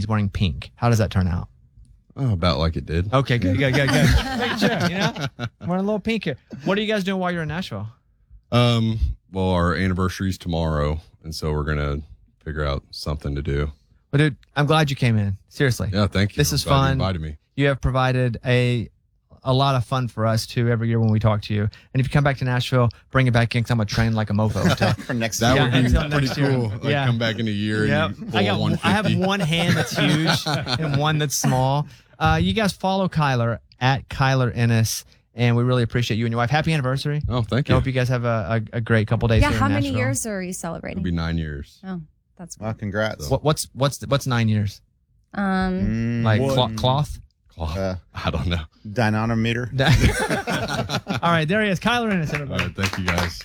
he's wearing pink. How does that turn out? Oh, about like it did. Okay, good. Making sure, you know? Wearing a little pink here. What are you guys doing while you're in Nashville? Well, our anniversary's tomorrow, and so we're going to figure out something to do. Well, dude, I'm glad you came in. Seriously. Yeah, thank you. This is I'm glad you fun. invited me. You have provided a lot of fun for us, too, every year when we talk to you. And if you come back to Nashville, bring it back in because I'm going to train like a mofo. For next That year. would be until pretty next year. cool. Like Yeah. come back in a year Yep. and you pull I a 150. have one hand that's huge and one that's small. You guys follow Kyler at Kyler Ennis, and we really appreciate you and your wife. Happy anniversary. Oh, thank I you. hope you guys have a great couple days Yeah, here how in many Nashville. years are you celebrating? It'll be 9 years. Oh, that's Well, congrats. What's 9 years? Like cloth? Oh, I don't know. Dynamometer. All right, there he is. Kyler Ennis, All everybody. right, thank you guys.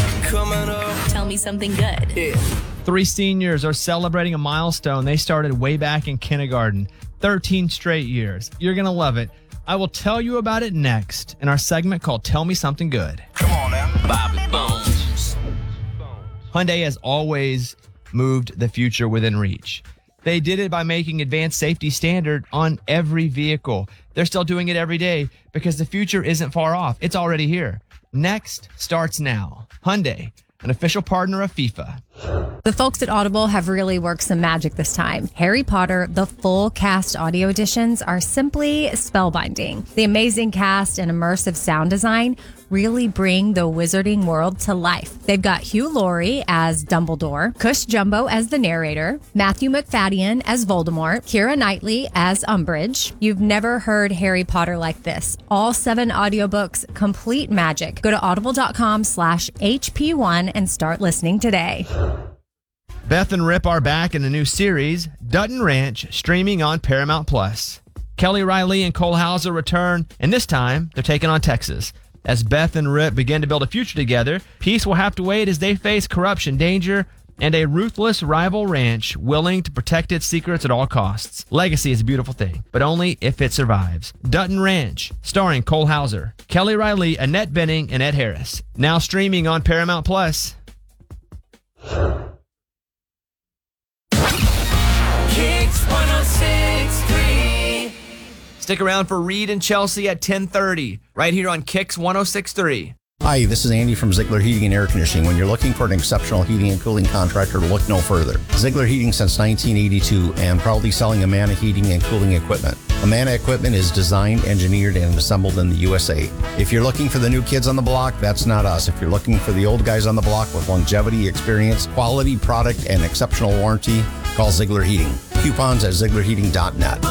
Tell me something good. 3 seniors are celebrating a milestone they started way back in kindergarten. 13 straight years. You're going to love it. I will tell you about it next in our segment called Tell Me Something Good. Bobby Bones. Hyundai has always moved the future within reach. They did it by making advanced safety standard on every vehicle. They're still doing it every day because the future isn't far off. It's already here. Next starts now. Hyundai, an official partner of FIFA. The folks at Audible have really worked some magic this time. Harry Potter, the full cast audio editions are simply spellbinding. The amazing cast and immersive sound design really bring the wizarding world to life. They've got Hugh Laurie as Dumbledore, Cush Jumbo as the narrator, Matthew McFadden as Voldemort, Keira Knightley as Umbridge. You've never heard Harry Potter like this. All 7 audiobooks, complete magic. Go to audible.com/HP1 and start listening today. Beth and Rip are back in a new series, Dutton Ranch, streaming on Paramount Plus. Kelly Riley and Cole Hauser return, and this time they're taking on Texas. As Beth and Rip begin to build a future together, peace will have to wait as they face corruption, danger, and a ruthless rival ranch willing to protect its secrets at all costs. Legacy is a beautiful thing, but only if it survives. Dutton Ranch, starring Cole Hauser, Kelly Riley, Annette Bening, and Ed Harris. Now streaming on Paramount Plus. Kicks 106.3. Stick around for Reed and Chelsea at 10:30, right here on Kicks 106.3. Hi, this is Andy from Ziegler Heating and Air Conditioning. When you're looking for an exceptional heating and cooling contractor, look no further. Ziegler Heating since 1982 and proudly selling Amana heating and cooling equipment. Amana equipment is designed, engineered, and assembled in the USA. If you're looking for the new kids on the block, that's not us. If you're looking for the old guys on the block with longevity, experience, quality product, and exceptional warranty, call Ziegler Heating. Coupons at ZieglerHeating.net.